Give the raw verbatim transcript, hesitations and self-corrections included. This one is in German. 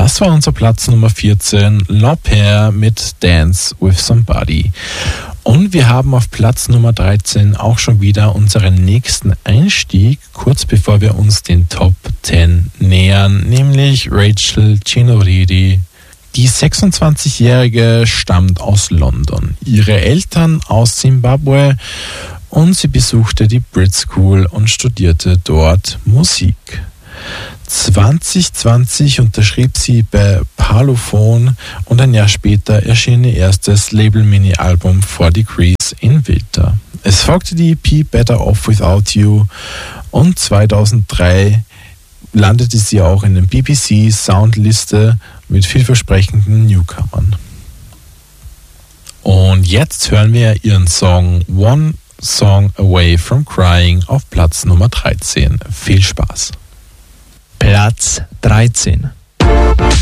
Das war unser Platz Nummer vierzehn, L'Ampère mit Dance with Somebody. Und wir haben auf Platz Nummer dreizehn auch schon wieder unseren nächsten Einstieg, kurz bevor wir uns den Top zehn nähern, nämlich Rachel Chinoridi. Die sechsundzwanzigjährige stammt aus London, ihre Eltern aus Simbabwe und sie besuchte die Brit School und studierte dort Musik. zwanzig zwanzig unterschrieb sie bei Parlophone und ein Jahr später erschien ihr erstes Label-Mini-Album Four Degrees in Winter. Es folgte die E P Better Off Without You und zweitausenddrei landete sie auch in der B B C Soundliste mit vielversprechenden Newcomern. Und jetzt hören wir ihren Song One Song Away from Crying auf Platz Nummer dreizehn. Viel Spaß! Platz dreizehn.